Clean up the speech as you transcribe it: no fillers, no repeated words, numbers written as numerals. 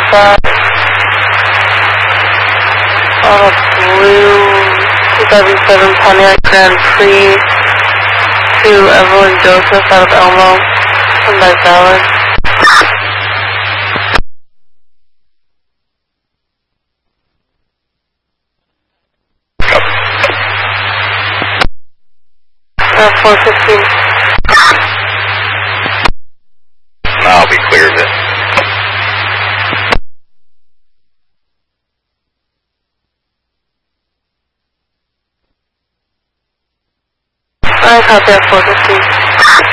5. On a blue 2007 Pontiac Grand Prix to Evelyn Joseph out of Elmo, come by Valid. At 415. I'll be clear of it. I caught that 415.